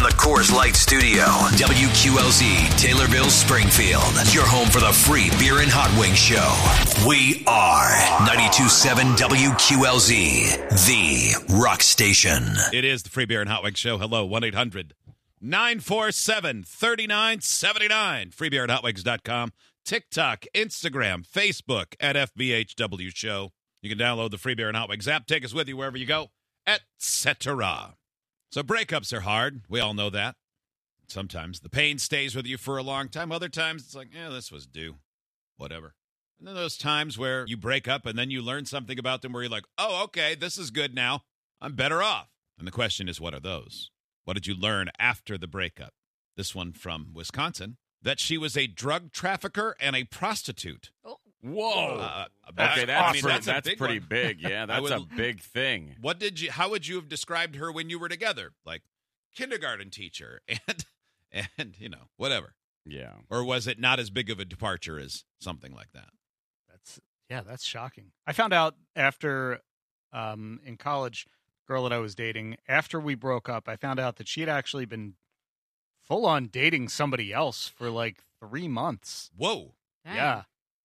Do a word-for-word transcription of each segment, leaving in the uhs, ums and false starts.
Coors Light Studio. W Q L Z, Taylorville, Springfield. Your home for the free beer and hot wing show. We are ninety-two point seven W Q L Z, the rock station. It is the free beer and hot wing show. Hello, one eight hundred nine four seven three nine seven nine. free beer and hot wings dot com. TikTok, Instagram, Facebook at F B H W Show. You can download the Free Beer and Hot Wings app. Take us with you wherever you go, et cetera. So breakups are hard. We all know that. Sometimes the pain stays with you for a long time. Other times it's like, yeah, this was due. Whatever. And then those times where you break up and then you learn something about them where you're like, oh, okay, this is good now. I'm better off. And the question is, what are those? What did you learn after the breakup? This one from Wisconsin, that she was a drug trafficker and a prostitute. Oh. Whoa. Uh, okay, that's, I mean, pretty, that's, a that's big pretty one. big. Yeah, that's would, a big thing. What did you? How would you have described her when you were together? Like kindergarten teacher and and you know whatever. Yeah. Or was it not as big of a departure as something like that? That's yeah, that's shocking. I found out after um, in college, girl that I was dating, after we broke up, I found out that she had actually been full on dating somebody else for like three months. Whoa. Dang. Yeah.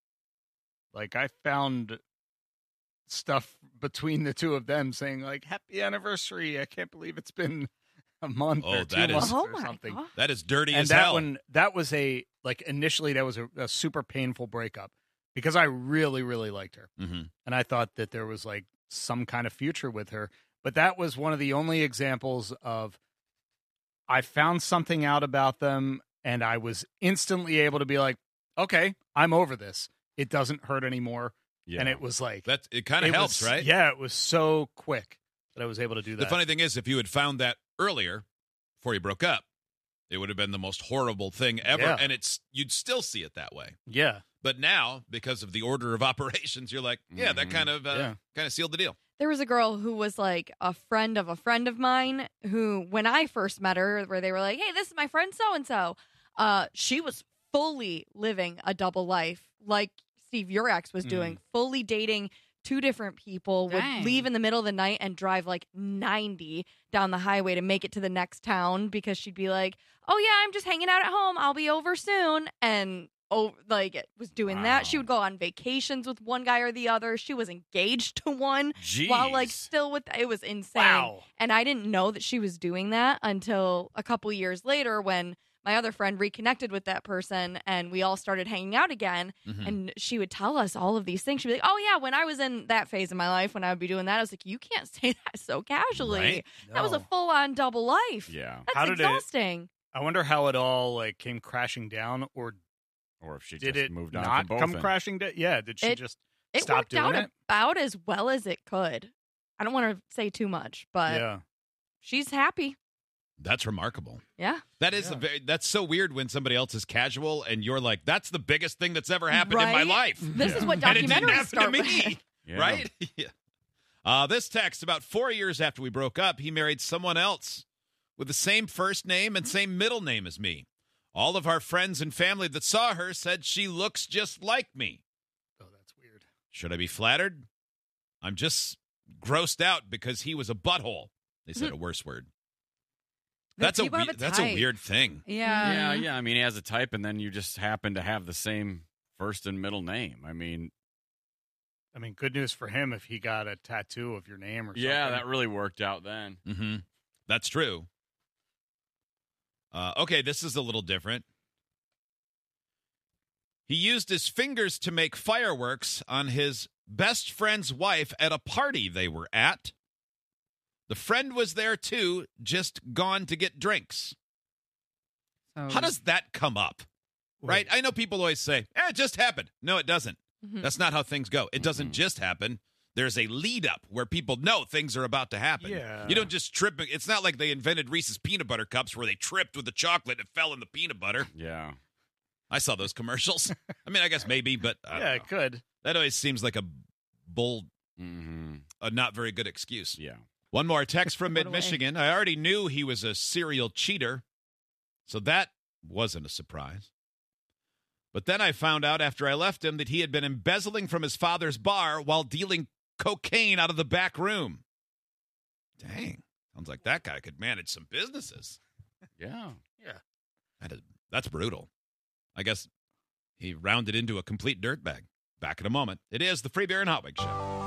Like, I found stuff between the two of them saying, like, happy anniversary. I can't believe it's been a month Oh, or two that is- months Oh or my something. God. That is dirty And as that hell. one, that was a, like, initially that was a, a super painful breakup because I really, really liked her. Mm-hmm. And I thought that there was, like, some kind of future with her. But that was one of the only examples of I found something out about them and I was instantly able to be like, okay, I'm over this. It doesn't hurt anymore. Yeah. And it was like, That it kind of it helps, was- right? Yeah, it was so quick that I was able to do that. The funny thing is, if you had found that earlier, before you broke up, it would have been the most horrible thing ever, Yeah. and it's you'd still see it that way. Yeah. But now, because of the order of operations, you're like, yeah, that Mhm. kind of uh, Yeah. kind of sealed the deal. There was a girl who was like a friend of a friend of mine who, when I first met her, where they were like, hey, this is my friend so-and-so, uh, she was fully living a double life like Steve, your ex, was doing, fully dating two different people, Dang. would leave in the middle of the night and drive like ninety down the highway to make it to the next town because she'd be like, oh, yeah, I'm just hanging out at home. I'll be over soon. And oh, like it was doing that. She Wow. would go on vacations with one guy or the other. She was engaged to one Jeez. while like still with it was insane. Wow. And I didn't know that she was doing that until a couple years later when my other friend reconnected with that person and we all started hanging out again. Mhm. And she would tell us all of these things. She'd be like, oh, yeah, when I was in that phase of my life, when I would be doing that, I was like, you can't say that so casually. Right? That was a No. full on double life. Yeah. That's How did it- exhausting. I wonder how it all like came crashing down, or Or if she did just it moved on not from both come ends. crashing down? Yeah, did she It- just It stop worked doing out it? about as well as it could. I don't want to say too much, but yeah, she's happy. That's remarkable. Yeah. That is Yeah. a very, that's so weird when somebody else is casual and you're like, that's the biggest thing that's ever happened in my Right? life. This Yeah. is what And it didn't documentaries happen start to me. with. Yeah. Right? Yeah. Uh, this text, about four years after we broke up, he married someone else with the same first name and same middle name as me. All of our friends and family that saw her said she looks just like me. oh, that's weird. Should I be flattered? I'm just grossed out because he was a butthole. They said a worse word. That's a, people have we- a that's a type. weird thing. Yeah. Yeah, yeah. I mean, he has a type, and then you just happen to have the same first and middle name. I mean, I mean, good news for him if he got a tattoo of your name or something. yeah, that really worked out then. Mm-hmm. That's true. Uh, okay, this is a little different. He used his fingers to make fireworks on his best friend's wife at a party they were at. The friend was there too, just gone to get drinks. So, How does that come up? Right? I know people always say, eh, it just happened. No, it doesn't. Mhm. That's not how things go. It doesn't Mhm. just happen. There's a lead up where people know things are about to happen. Yeah. You don't just trip. It's not like they invented Reese's peanut butter cups where they tripped with the chocolate and it fell in the peanut butter. Yeah. I saw those commercials. I mean, I guess maybe, but I don't yeah, know. it could. That always seems like a bull, Mm-hmm. a not very good excuse. Yeah. One more text from What a way. Mid-Michigan. I already knew he was a serial cheater, so that wasn't a surprise. But then I found out after I left him that he had been embezzling from his father's bar while dealing cocaine out of the back room. Dang. Sounds like that guy could manage some businesses. Yeah. That is, that's brutal. I guess he rounded into a complete dirtbag. Back in a moment. It is the Free Beer and Hot Wings Show.